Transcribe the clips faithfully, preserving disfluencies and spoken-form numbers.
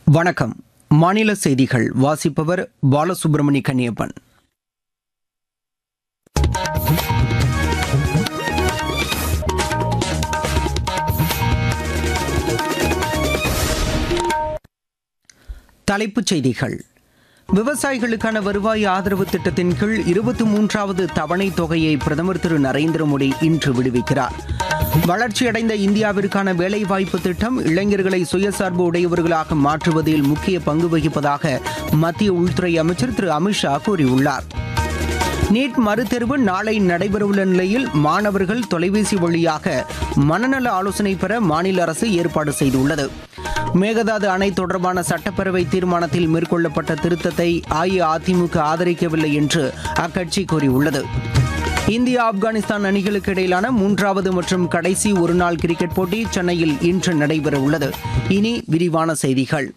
வணக்கம். மாநில செய்திகள் வாசிப்பவர் பாலசுப்ரமணி கன்னியப்பன். தலைப்புச் செய்திகள். விவசாயிகளுக்கான வருவாய் ஆதரவு திட்டத்தின் கீழ் இருபத்தி மூன்றாவது தவணை தொகையை பிரதமர் திரு நரேந்திர மோடி இன்று விடுவிக்கிறார். வளர்ச்சியடைந்த இந்தியாவிற்கான வேலைவாய்ப்பு திட்டம் இளைஞர்களை சுயசார்பு உடையவர்களாக மாற்றுவதில் முக்கிய பங்கு வகிப்பதாக மத்திய உள்துறை அமைச்சர் திரு அமித்ஷா கூறியுள்ளார். நீட் மறுதேர்வு நாளை நடைபெறவுள்ள நிலையில் மாணவர்கள் தொலைபேசி வழியாக மனநல ஆலோசனை பெற மாநில அரசு ஏற்பாடு செய்துள்ளது. மேகதாது அணை தொடர்பான சட்டப்பேரவை தீர்மானத்தில் மேற்கொள்ளப்பட்ட திருத்தத்தை அஇஅதிமுக ஆதரிக்கவில்லை என்று அக்கட்சி கூறியுள்ளது. இந்தியா ஆப்கானிஸ்தான் அணிகளுக்கு இடையிலான மூன்றாவது மற்றும் கடைசி ஒருநாள் கிரிக்கெட் போட்டி சென்னையில் இன்று நடைபெறவுள்ளது. இனி விரிவான செய்திகள்.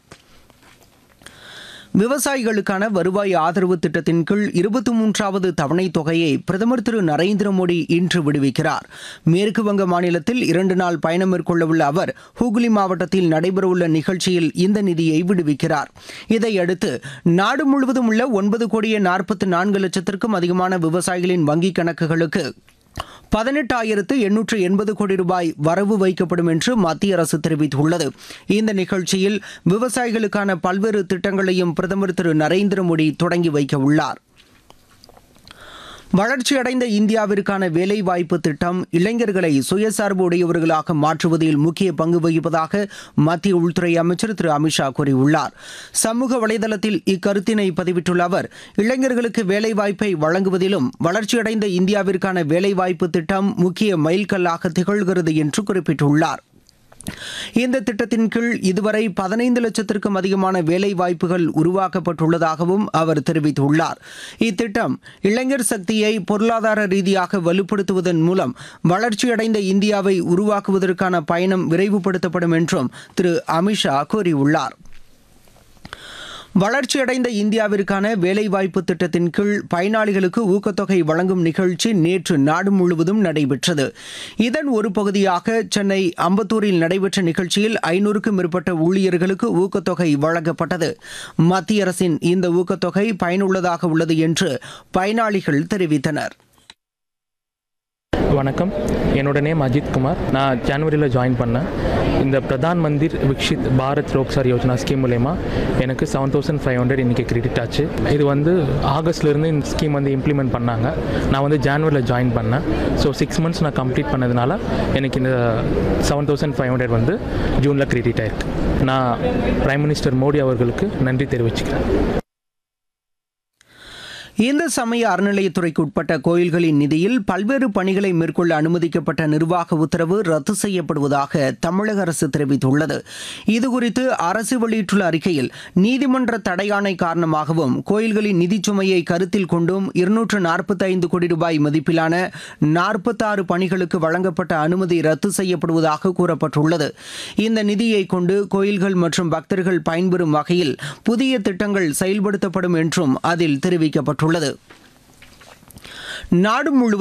விவசாயிகளுக்கான வருவாய் ஆதரவு திட்டத்தின் கீழ் இருபத்தி மூன்றாவது தவணை தொகையை பிரதமர் திரு நரேந்திர மோடி இன்று விடுவிக்கிறார். மேற்குவங்க மாநிலத்தில் இரண்டு நாள் பயணம் மேற்கொள்ளவுள்ள அவர் ஹூக்ளி மாவட்டத்தில் நடைபெறவுள்ள நிகழ்ச்சியில் இந்த நிதியை விடுவிக்கிறார். இதையடுத்து நாடு முழுவதும் உள்ள ஒன்பது கோடியே நாற்பத்தி நான்கு லட்சத்திற்கும் அதிகமான விவசாயிகளின் வங்கிக் கணக்குகளுக்கு பதினெட்டாயிரத்து எண்ணூற்று எண்பது கோடி ரூபாய் வரவு வைக்கப்படும் என்று மத்திய அரசு தெரிவித்துள்ளது. இந்த நிகழ்ச்சியில் விவசாயிகளுக்கான பல்வேறு திட்டங்களையும் பிரதமர் திரு நரேந்திர மோடி தொடங்கி வைக்க உள்ளார். வளர்ச்சியடைந்த இந்தியாவிற்கான வேலைவாய்ப்பு திட்டம் இளைஞர்களை சுயசார்பு உடையவர்களாக மாற்றுவதில் முக்கிய பங்கு வகிப்பதாக மத்திய உள்துறை அமைச்சர் திரு அமித்ஷா கூறியுள்ளார். சமூக வலைதளத்தில் இக்கருத்தினை பதிவிட்டுள்ள அவர், இளைஞர்களுக்கு வேலைவாய்ப்பை வழங்குவதிலும் வளர்ச்சியடைந்த இந்தியாவிற்கான வேலைவாய்ப்பு திட்டம் முக்கிய மைல்கல்லாக திகழ்கிறது என்று குறிப்பிட்டுள்ளார். இந்த திட்டத்தின் கீழ் இதுவரை பதினைந்து லட்சத்திற்கும் அதிகமான வேலை வாய்ப்புகள் உருவாக்கப்பட்டுள்ளதாகவும் அவர் தெரிவித்துள்ளார். இத்திட்டம் இளைஞர் சக்தியை பொருளாதார ரீதியாக வலுப்படுத்துவதன் மூலம் வளர்ச்சியடைந்த இந்தியாவை உருவாக்குவதற்கான பயணம் விரைவுபடுத்தப்படும் என்றும் திரு அமித்ஷா கூறியுள்ளார். வளர்ச்சியடைந்த இந்தியாவிற்கான வேலைவாய்ப்பு திட்டத்தின் கீழ் பயனாளிகளுக்கு ஊக்கத்தொகை வழங்கும் நிகழ்ச்சி நேற்று நாடு முழுவதும் நடைபெற்றது. இதன் ஒரு பகுதியாக சென்னை அம்பத்தூரில் நடைபெற்ற நிகழ்ச்சியில் ஐநூறுக்கும் மேற்பட்ட ஊழியர்களுக்கு ஊக்கத்தொகை வழங்கப்பட்டது. மத்திய அரசின் இந்த ஊக்கத்தொகை பயனுள்ளதாக உள்ளது என்று பயனாளிகள் தெரிவித்தனர். வணக்கம், என்னோட நேம் அஜித் குமார். நான் ஜனவரியில் ஜாயின் பண்ணேன். இந்த பிரதான் மந்திர் விக்ஷித் பாரத் ரோக்சார் யோஜனா ஸ்கீம் மூலயமா எனக்கு செவன் தௌசண்ட் ஃபைவ் ஹண்ட்ரட் இன்றைக்கி கிரெடிட் ஆச்சு. இது வந்து ஆகஸ்ட்லேருந்து இந்த ஸ்கீம் வந்து இம்ப்ளிமெண்ட் பண்ணாங்க. நான் வந்து ஜனவரியில் ஜாயின் பண்ணேன். ஸோ சிக்ஸ் மந்த்ஸ் நான் கம்ப்ளீட் பண்ணதுனால எனக்கு இந்த செவன் தௌசண்ட் ஃபைவ் ஹண்ட்ரட் வந்து ஜூனில் கிரெடிட் ஆயிருக்கு. நான் பிரைம் மினிஸ்டர் மோடி அவர்களுக்கு நன்றி தெரிவிச்சுக்கிறேன். இந்து சமய அறநிலையத்துறைக்கு உட்பட்ட கோயில்களின் நிதியில் பல்வேறு பணிகளை மேற்கொள்ள அனுமதிக்கப்பட்ட நிர்வாக உத்தரவு ரத்து செய்யப்படுவதாக தமிழக அரசு தெரிவித்துள்ளது. இதுகுறித்து அரசு வெளியிட்டுள்ள அறிக்கையில், நீதிமன்ற தடையாணை காரணமாகவும் கோயில்களின் நிதி சுமையை கருத்தில் கொண்டும் இருநூற்று நாற்பத்தி ஐந்து கோடி ரூபாய் மதிப்பிலான நாற்பத்தாறு பணிகளுக்கு வழங்கப்பட்ட அனுமதி ரத்து செய்யப்படுவதாக கூறப்பட்டுள்ளது. இந்த நிதியை கொண்டு கோயில்கள் மற்றும் பக்தர்கள் பயன்பெறும் வகையில் புதிய திட்டங்கள் செயல்படுத்தப்படும் என்றும் அதில் தெரிவிக்கப்பட்டுள்ளது. நாடு முழுவதும்